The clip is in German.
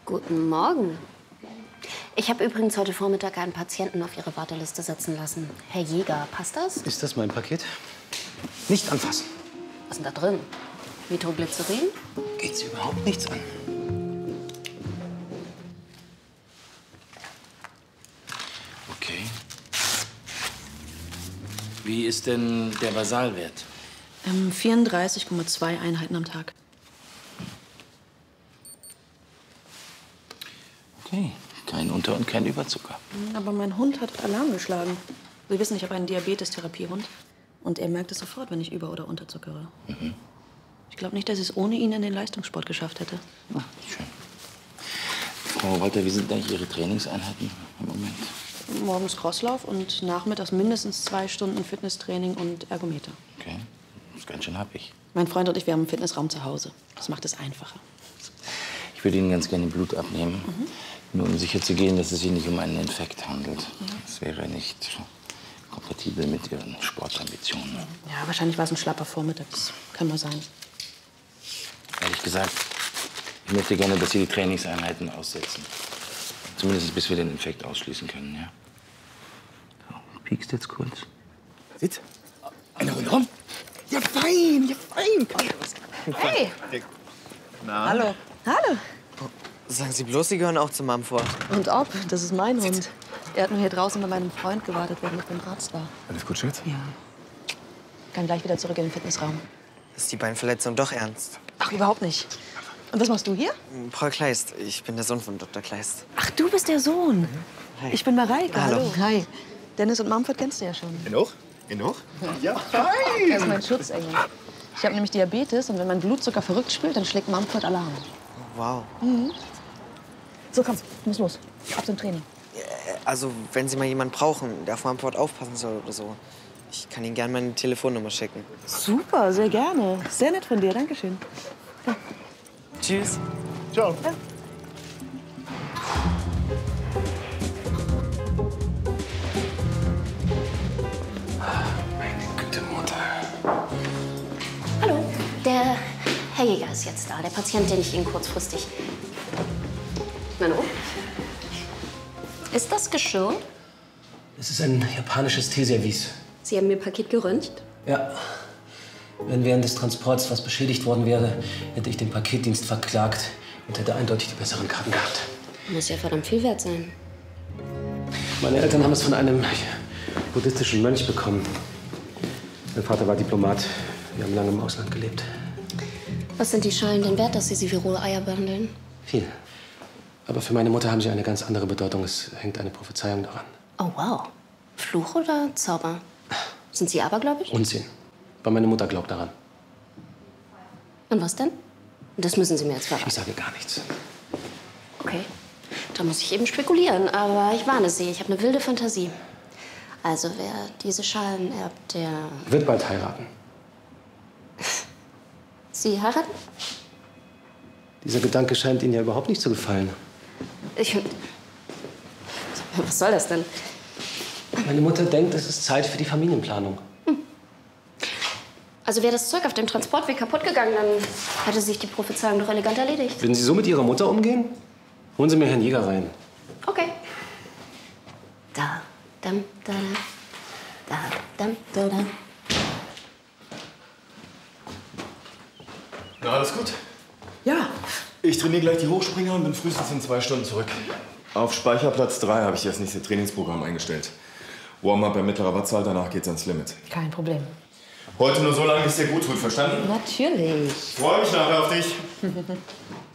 Guten Morgen. Ich habe übrigens heute Vormittag einen Patienten auf Ihre Warteliste setzen lassen. Herr Jäger, passt das? Ist das mein Paket? Nicht anfassen. Was ist denn da drin? Nitroglycerin? Geht Sie überhaupt nichts an. Okay. Wie ist denn der Basalwert? 34,2 Einheiten am Tag. Okay, kein Unter- und kein Überzucker. Aber mein Hund hat Alarm geschlagen. Sie wissen, ich habe einen Diabetes-Therapiehund. Und er merkt es sofort, wenn ich über- oder unterzuckere. Ich glaube nicht, dass ich es ohne ihn in den Leistungssport geschafft hätte. Ach, schön. Frau Walter, wie sind eigentlich Ihre Trainingseinheiten im Moment? Morgens Crosslauf und nachmittags mindestens 2 Stunden Fitnesstraining und Ergometer. Okay, das ist ganz schön happig. Mein Freund und ich, wir haben einen Fitnessraum zu Hause. Das macht es einfacher. Ich würde Ihnen ganz gerne Blut abnehmen, nur um sicher zu gehen, dass es sich nicht um einen Infekt handelt. Das wäre nicht kompatibel mit Ihren Sportambitionen. Ja, wahrscheinlich war es ein schlapper Vormittag. Das kann nur sein. Ehrlich gesagt, ich möchte gerne, dass Sie die Trainingseinheiten aussetzen. Zumindest bis wir den Infekt ausschließen können, ja? So, piekst jetzt kurz. Sitz. Eine Runde rum. Ja, fein, ja, fein. Hey! Na? Hallo. Hallo. Sagen Sie bloß, Sie gehören auch zu Mumford. Und ob, das ist mein Hund. Er hat nur hier draußen bei meinem Freund gewartet, während ich beim Arzt war. Alles gut, Schatz? Ja. Kann gleich wieder zurück in den Fitnessraum. Ist die Beinverletzung doch ernst? Ach, überhaupt nicht. Und was machst du hier? Paul Kleist. Ich bin der Sohn von Dr. Kleist. Ach, du bist der Sohn. Hi. Ich bin Mareike. Hallo. Hi. Dennis und Mumford kennst du ja schon. Genug? Genug? Ja, Er ist mein Schutzengel. Ich habe nämlich Diabetes und wenn mein Blutzucker verrückt spielt, dann schlägt Mumford Alarm. Wow. So, komm, muss los. Ab zum Training. Also, wenn Sie mal jemanden brauchen, der auf Mumford aufpassen soll oder so, ich kann Ihnen gerne meine Telefonnummer schicken. Super, sehr gerne. Sehr nett von dir, Dankeschön. Tschüss. Ciao. Meine Güte, Mutter. Hallo, der Herr Jäger ist jetzt da. Der Patient, den ich Ihnen kurzfristig... Nanu? Ist das Geschirr? Es ist ein japanisches Teeservice. Sie haben Ihr Paket geröntgt? Ja. Wenn während des Transports was beschädigt worden wäre, hätte ich den Paketdienst verklagt und hätte eindeutig die besseren Karten gehabt. Muss ja verdammt viel wert sein. Meine Eltern haben es von einem buddhistischen Mönch bekommen. Mein Vater war Diplomat. Wir haben lange im Ausland gelebt. Was sind die Schalen denn wert, dass Sie sie wie rohe Eier behandeln? Viel. Aber für meine Mutter haben sie eine ganz andere Bedeutung. Es hängt eine Prophezeiung daran. Oh, wow. Fluch oder Zauber? Sind Sie abergläubisch? Unsinn. Aber meine Mutter glaubt daran. Und was denn? Das müssen Sie mir jetzt Ich verraten. sage gar nichts. Okay, da muss ich eben spekulieren. Aber ich warne Sie, ich habe eine wilde Fantasie. Also, wer diese Schalen erbt, der... Wird bald heiraten. Sie heiraten? Dieser Gedanke scheint Ihnen ja überhaupt nicht zu gefallen. Was soll das denn? Meine Mutter denkt, es ist Zeit für die Familienplanung. Also wäre das Zeug auf dem Transportweg kaputt gegangen, dann hätte sich die Prophezeiung doch elegant erledigt. Würden Sie so mit Ihrer Mutter umgehen? Holen Sie mir Herrn Jäger rein. Okay. Da, dam, da, da, dam, da, da. Na, alles gut. Ja. Ich trainiere gleich die Hochspringer und bin frühestens in 2 Stunden zurück. Auf Speicherplatz 3 habe ich das nächste Trainingsprogramm eingestellt. Warm-up bei mittlerer Wattzahl, danach geht's ans Limit. Kein Problem. Heute nur so lange, bis es dir gut tut, verstanden? Natürlich. Freue mich nachher auf dich.